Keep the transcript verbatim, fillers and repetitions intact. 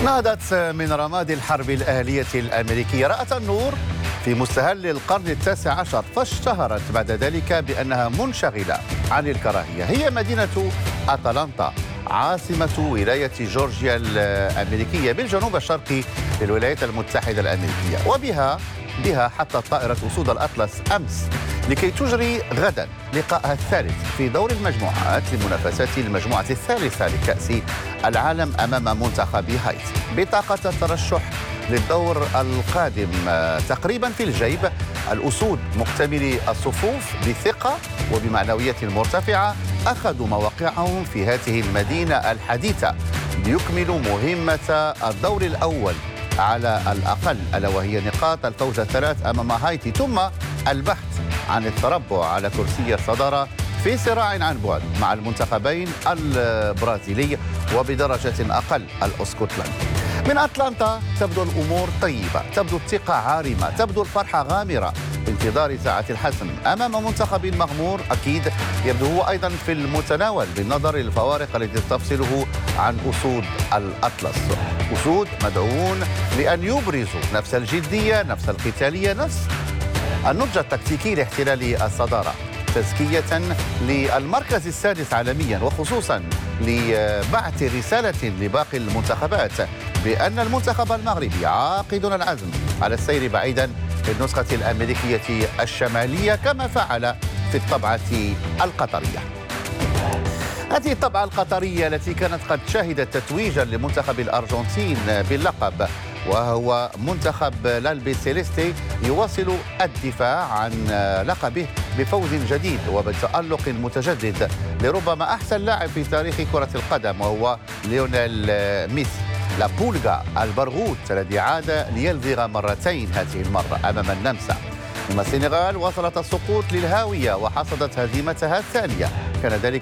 نهضت من رماد الحرب الأهلية الأمريكية رأت النور في مستهل القرن التاسع عشر، فاشتهرت بعد ذلك بأنها منشغلة عن الكراهية. هي مدينة أتلانتا عاصمة ولاية جورجيا الأمريكية بالجنوب الشرقي للولايات المتحدة الأمريكية، وبها بها حتى طائرة أسود الأطلس أمس لكي تجري غدا لقائها الثالث في دور المجموعات لمنافسات المجموعة الثالثة لكأس العالم أمام منتخب هايتي. بطاقة الترشح للدور القادم تقريبا في الجيب، الأسود مكتملي الصفوف بثقة وبمعنويات مرتفعة أخذوا مواقعهم في هذه المدينة الحديثة ليكملوا مهمة الدور الأول على الأقل، ألا وهي نقاط الفوز الثلاث أمام هايتي، ثم البحث عن التربع على كرسي الصدارة في صراع عن بعد مع المنتخبين البرازيلي وبدرجة أقل الأسكتلندي. من أتلانتا تبدو الأمور طيبة، تبدو الثقة عارمة، تبدو الفرحة غامرة بانتظار ساعة الحسم أمام منتخب مغمور أكيد يبدو هو أيضا في المتناول بالنظر للفوارق التي تفصله عن أسود الأطلس. أسود مدعوون لأن يبرزوا نفس الجدية، نفس القتالية، نفس النضج التكتيكي لاحتلال الصدارة، تزكية للمركز السادس عالميا، وخصوصا لبعث رسالة لباقي المنتخبات بأن المنتخب المغربي عاقد العزم على السير بعيدا في النسخة الأمريكية الشمالية كما فعل في الطبعة القطرية. هذه الطبعة القطرية التي كانت قد شهدت تتويجا لمنتخب الأرجنتين باللقب، وهو منتخب الألبيسيليستي يواصل الدفاع عن لقبه بفوز جديد وبتألق متجدد لربما أحسن لاعب في تاريخ كرة القدم، وهو ليونيل ميسي. لابولغا البرغوث الذي عاد ليلدغ مرتين هذه المرة أمام النمسا. ثم السنغال وصلت السقوط للهاوية وحصدت هزيمتها الثانية، كان ذلك